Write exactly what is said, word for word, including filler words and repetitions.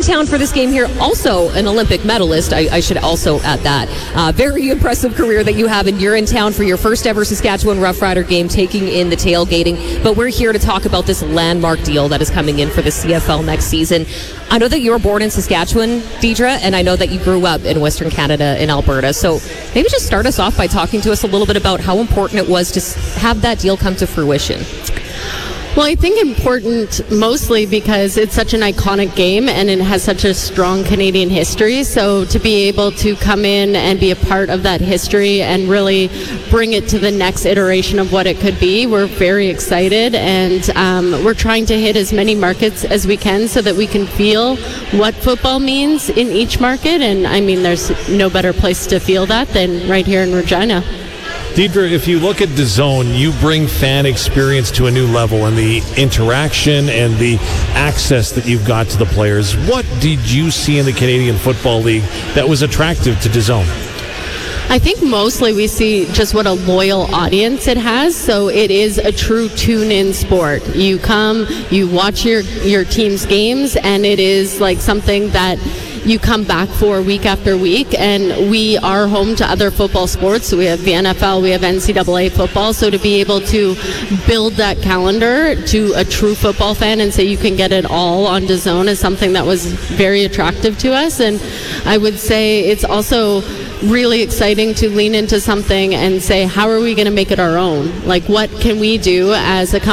town for this game here. Also an Olympic medalist, I, I should also add that. Uh, very impressive career that you have, and you're in town for your first ever Saskatchewan Roughrider game, taking in the tailgating. But we're here to talk about this landmark deal that is coming in for the C F L next season. I know that you were born in Saskatchewan, Deidre, and I know that you grew up in Western Canada in Alberta. So maybe just start us off by talking to us a little bit about how important it was to have that deal come to fruition. Well, I think important mostly because it's such an iconic game and it has such a strong Canadian history. So to be able to come in and be a part of that history and really bring it to the next iteration of what it could be, we're very excited, and um, we're trying to hit as many markets as we can so that we can feel what football means in each market. And I mean, there's no better place to feel that than right here in Regina. Deidre, if you look at DAZN, you bring fan experience to a new level, and the interaction and the access that you've got to the players. What did you see in the Canadian Football League that was attractive to DAZN? I think mostly we see just what a loyal audience it has. So it is a true tune-in sport. You come, you watch your, your team's games, and it is like something that you come back for week after week. And we are home to other football sports. So we have the N F L, we have N C double A football. So to be able to build that calendar to a true football fan and say you can get it all on DAZN is something that was very attractive to us. And I would say it's also really exciting to lean into something and say, how are we going to make it our own? Like, what can we do as a company